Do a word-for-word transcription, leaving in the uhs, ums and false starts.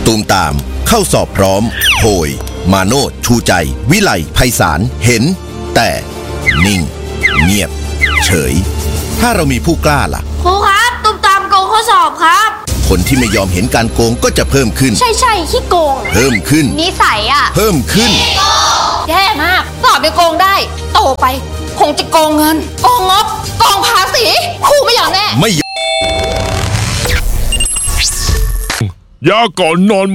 ตูมตามเข้าสอบพร้อมโพยมาโนดชูใจวิไลไพศาลเห็นแต่นิ่งเงียบเฉยถ้าเรามีผู้กล้าล่ะครูครับตูมตามโกงข้อสอบครับคนที่ไม่ยอมเห็นการโกงก็จะเพิ่มขึ้นใช่ใช่ขี้โกงเพิ่มขึ้นนิสัยอ่ะเพิ่มขึ้นแย่มากสอบไปโกงได้โตไปคงจะโกงเงินโกงงบโกงภาษีครูไม่ยอมแน่ไม่ยาก่อนนอน